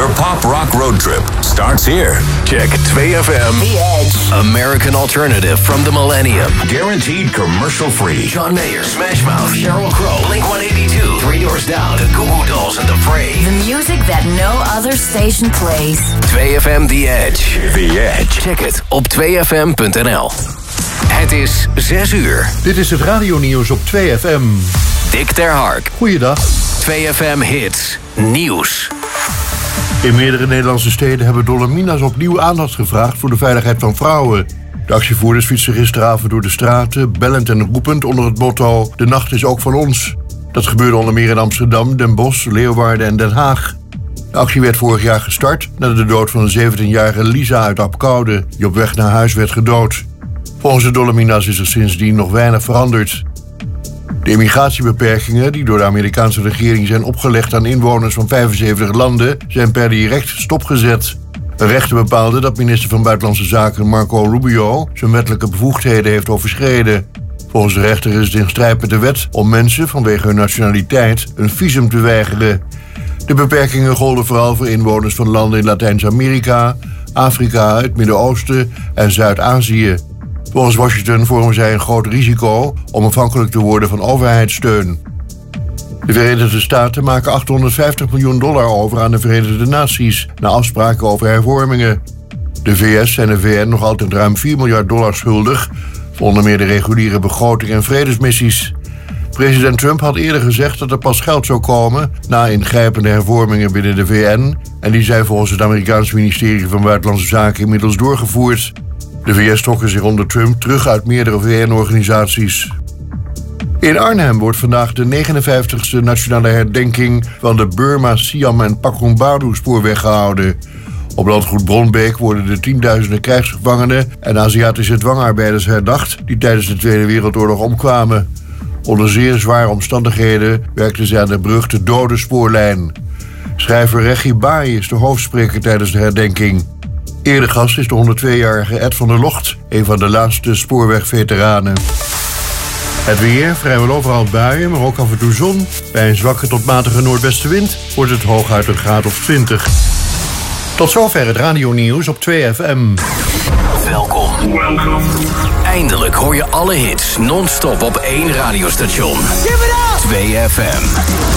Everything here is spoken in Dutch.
Your pop rock road trip starts here. Check 2FM. The Edge. American alternative from the millennium. Guaranteed commercial free. John Mayer, Smash Mouth, Sheryl Crow, Blink-182, Three Doors Down, The Goo Goo Dolls and The Fray. The music that no other station plays. 2FM The Edge. The Edge. Check het op 2FM.nl. Het is 6 uur. Dit is het radionieuws op 2FM. Dick ter Hark. Goeiedag. 2FM Hits. Nieuws. In meerdere Nederlandse steden hebben Dolomina's opnieuw aandacht gevraagd voor de veiligheid van vrouwen. De actievoerders fietsen gisteravond door de straten, bellend en roepend onder het motto: de nacht is ook van ons. Dat gebeurde onder meer in Amsterdam, Den Bosch, Leeuwarden en Den Haag. De actie werd vorig jaar gestart na de dood van een 17-jarige Lisa uit Apkoude, die op weg naar huis werd gedood. Volgens de Dolomina's is er sindsdien nog weinig veranderd. De immigratiebeperkingen die door de Amerikaanse regering zijn opgelegd aan inwoners van 75 landen zijn per direct stopgezet. Een rechter bepaalde dat minister van Buitenlandse Zaken Marco Rubio zijn wettelijke bevoegdheden heeft overschreden. Volgens de rechter is het in strijd met de wet om mensen vanwege hun nationaliteit een visum te weigeren. De beperkingen golden vooral voor inwoners van landen in Latijns-Amerika, Afrika, het Midden-Oosten en Zuid-Azië. Volgens Washington vormen zij een groot risico om afhankelijk te worden van overheidssteun. De Verenigde Staten maken $850 miljoen over aan de Verenigde Naties na afspraken over hervormingen. De VS zijn de VN nog altijd ruim $4 miljard schuldig voor onder meer de reguliere begroting en vredesmissies. President Trump had eerder gezegd dat er pas geld zou komen na ingrijpende hervormingen binnen de VN en die zijn volgens het Amerikaanse ministerie van Buitenlandse Zaken inmiddels doorgevoerd. De VS trokken zich onder Trump terug uit meerdere VN-organisaties. In Arnhem wordt vandaag de 59e nationale herdenking van de Burma, Siam en Pakrungbadu spoorweg gehouden. Op landgoed Bronbeek worden de tienduizenden krijgsgevangenen en Aziatische dwangarbeiders herdacht die tijdens de Tweede Wereldoorlog omkwamen. Onder zeer zware omstandigheden werkten ze aan de beruchte dode spoorlijn. Schrijver Reggie Baai is de hoofdspreker tijdens de herdenking. Eerder gast is de 102-jarige Ed van der Locht, een van de laatste spoorwegveteranen. Het weer, vrijwel overal buien, maar ook af en toe zon. Bij een zwakke tot matige noordwestenwind wordt het hooguit een graad of 20. Tot zover het radionieuws op 2FM. Welkom. Eindelijk hoor je alle hits non-stop op één radiostation. 2FM.